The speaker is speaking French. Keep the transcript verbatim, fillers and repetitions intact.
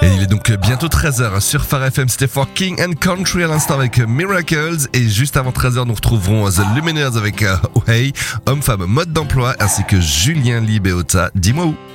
Il est donc bientôt treize heures sur Phare F M, c'était For King and Country à l'instant avec Miracles. Et juste avant treize heures, nous retrouverons The Lumineers avec uh, Oh Hey, Homme-Femme Mode d'Emploi, ainsi que Julien Libeota, Dis-moi où.